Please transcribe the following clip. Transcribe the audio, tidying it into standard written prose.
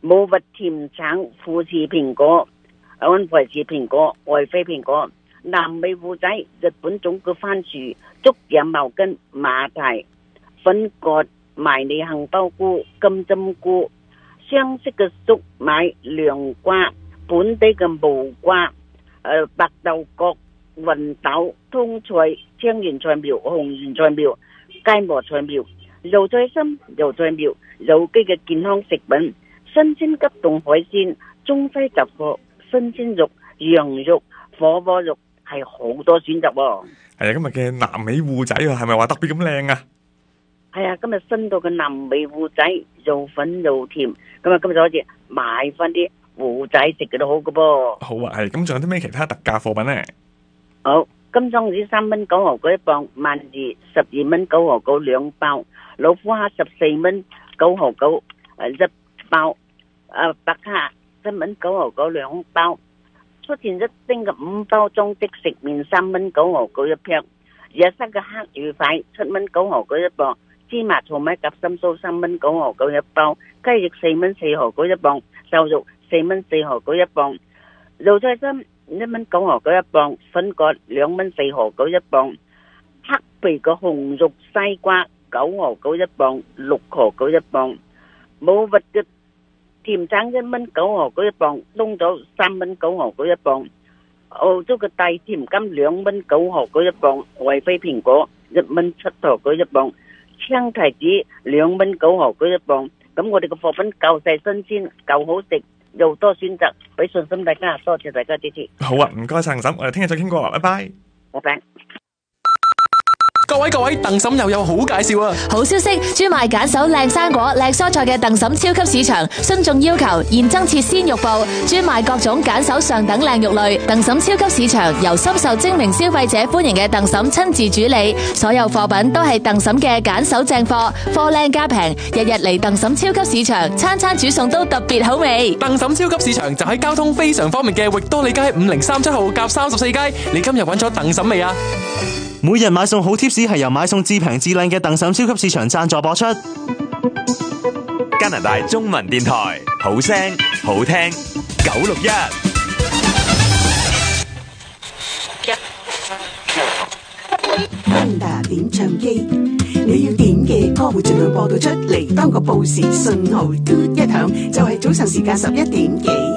冇核甜橙、富士蘋果、安培士蘋果、愛妃蘋果、南美芋仔、日本種嘅番薯、竹葉茅根、馬蹄、粉葛、迷你杏鮑菇、金針菇、雙色嘅粟米、涼瓜、本地嘅無瓜、白豆角、芸豆、通菜、青原菜苗、紅原菜苗、芥末菜苗、油菜心、油菜苗、有機嘅健康食品、新鮮急凍海鮮、中西雜貨、新鮮肉、羊肉、火鍋肉，係好多選擇喎。 係啊，今日嘅南美芋仔啊，係咪話特別咁靚啊？ 係啊，今日新到嘅南美芋仔，又粉又甜，咁啊今日就開始買翻啲芋仔食嘅都好嘅噃。 好啊，係咁，仲有啲咩其他特價貨品呢？ 好，金裝魚3蚊9毫9一磅，鰻魚12蚊9毫9兩包，老虎蝦14蚊9毫9一包，白蝦7蚊9毫9兩包，出前一丁嘅5包裝即食麵3蚊9毫9一劈，日式嘅黑魚塊7蚊9毫9一磅，芝麻醋米夾心酥3蚊9毫9一包，雞翼4蚊4毫9一磅，瘦肉4蚊4毫9一磅，油菜心1蚊9毫9一磅，粉葛2蚊4毫9一磅，黑皮嘅紅肉西瓜9毫9一磅，6毫9一磅，冇核嘅甜橙1蚊9毫9一磅，冬棗3蚊9毫9一磅，澳洲嘅大甜柑2蚊9毫9一磅，惠妃蘋果1蚊7毫9一磅，青提子2蚊9毫9一磅。咁我哋嘅貨品夠晒新鮮，夠好食，又多選擇，俾信心大家，多謝大家支持。 好啊，唔該晒，嬸，我哋聽日再傾過，拜拜。 拜拜。 各位，鄧嬸又有好介紹啊！ 好消息，專賣揀手靚生果、靚蔬菜嘅鄧嬸超級市場，遵眾要求現增設鮮肉部，專賣各種揀手上等靚肉類。鄧嬸超級市場由深受精明消費者歡迎嘅鄧嬸親自主理，所有貨品都係鄧嬸嘅揀手正貨，貨靚價平，日日嚟鄧嬸超級市場，餐餐煮餸都特別好味。 鄧嬸超級市場就喺交通非常方便嘅域多利街5037號夾34街，你今日揾咗鄧嬸未啊？ 每日買餸好貼士係由買餸至平至靚嘅鄧嬸超級市場贊助播出。 加拿大中文電台，好聲好聽961。 芬達點唱機，你要點嘅歌會盡量播到出嚟。當個報時信號嘟一響，就係早上時間11點幾。